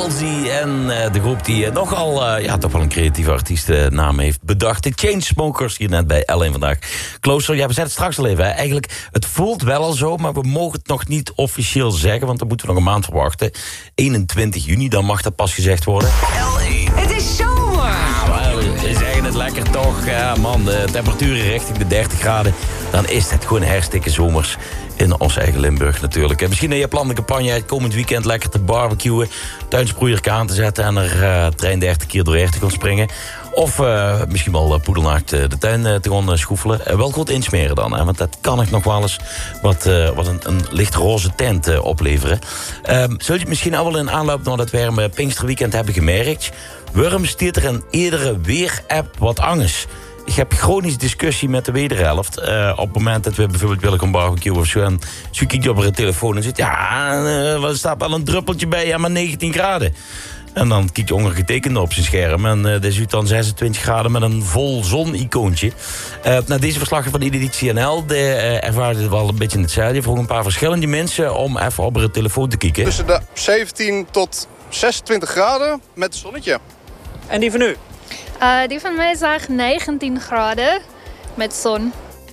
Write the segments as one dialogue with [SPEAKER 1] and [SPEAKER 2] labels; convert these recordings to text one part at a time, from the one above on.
[SPEAKER 1] Halsey en de groep die nogal toch wel een creatieve artiestennaam heeft bedacht. De Chainsmokers, hier net bij L1 vandaag. Closer, ja, we zetten het straks al even. Hè. Eigenlijk, het voelt wel al zo, maar we mogen het nog niet officieel zeggen, want dan moeten we nog een maand verwachten. 21 juni, dan mag dat pas gezegd worden.
[SPEAKER 2] L1. Het is zomer!
[SPEAKER 1] Ze zeggen het lekker toch. Ja, man, de temperaturen richting de 30 graden. Dan is het gewoon herstikke zomers. In ons eigen Limburg natuurlijk. En misschien in je plan de campagne het komend weekend lekker te barbecuen. Tuinsproeierke aan te zetten en er trein 30 keer doorheen te gaan springen. Of misschien wel poedelnaakt de tuin te gaan schoefelen. Wel goed insmeren dan, hè, want dat kan ik nog wel eens wat een licht roze tint opleveren. Zul je het misschien al wel in aanloop naar dat warme Pinksterweekend hebben gemerkt? Wurm stiert er een eerdere weer-app wat angst. Ik heb chronisch discussie met de wederhelft. Op het moment dat we bijvoorbeeld willen gaan barbecuen of zo. En zoek ik op een telefoon en zit er staat wel een druppeltje bij, ja, maar 19 graden. En dan kijkt je ongetekende op zijn scherm. En dat is dan 26 graden met een vol zon-icoontje. Deze verslaggever van de editie NL ervaarde het wel een beetje in het zuiden. Vroeg een paar verschillende mensen om even op een telefoon te kijken.
[SPEAKER 3] Tussen de 17 tot 26 graden met het zonnetje.
[SPEAKER 4] En die van u?
[SPEAKER 5] Die van mij zag 19 graden met zon.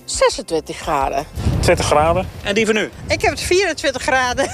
[SPEAKER 6] 26 graden.
[SPEAKER 4] 20 graden. En die van u?
[SPEAKER 6] Ik heb het 24 graden.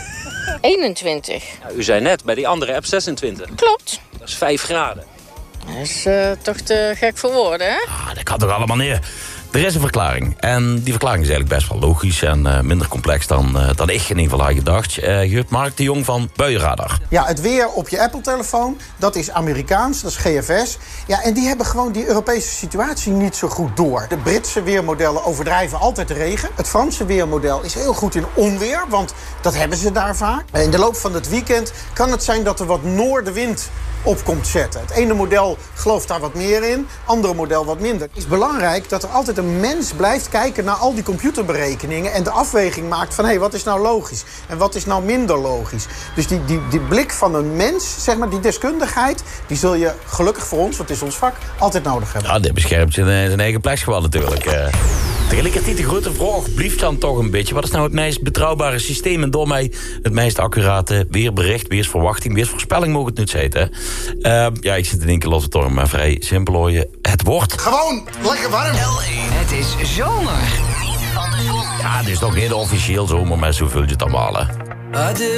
[SPEAKER 6] 21.
[SPEAKER 7] Ja, u zei net bij die andere app 26.
[SPEAKER 6] Klopt.
[SPEAKER 7] Dat is 5 graden.
[SPEAKER 6] Dat is toch te gek voor woorden, hè?
[SPEAKER 1] Dat kan toch allemaal neer. Er is een verklaring. En die verklaring is eigenlijk best wel logisch en minder complex dan ik in ieder geval had gedacht. Geurt Mark de Jong van Buienradar.
[SPEAKER 8] Ja, het weer op je Apple-telefoon, dat is Amerikaans, dat is GFS. Ja, en die hebben gewoon die Europese situatie niet zo goed door. De Britse weermodellen overdrijven altijd de regen. Het Franse weermodel is heel goed in onweer, want dat hebben ze daar vaak. In de loop van het weekend kan het zijn dat er wat noordenwind op komt zetten. Het ene model gelooft daar wat meer in, andere model wat minder. Het is belangrijk dat er altijd een mens blijft kijken naar al die computerberekeningen en de afweging maakt van, wat is nou logisch en wat is nou minder logisch. Dus die blik van een mens, zeg maar, die deskundigheid, die zul je gelukkig voor ons, want het is ons vak, altijd nodig hebben.
[SPEAKER 1] Ja, dit beschermt zijn eigen pleksgeval natuurlijk. Tegelijkertijd de grote vraag blijft dan toch een beetje, wat is nou het meest betrouwbare systeem en door mij het meest accurate weerbericht, weersverwachting, weersvoorspelling mogen het nu zitten. Ik zit in één keer los het door, maar vrij simpel hoor je. Het wordt
[SPEAKER 2] gewoon lekker warm. L1. Het is zomer. Niet van de zon.
[SPEAKER 1] Ja, het is nog niet officieel zomer, maar zo vul je het allemaal.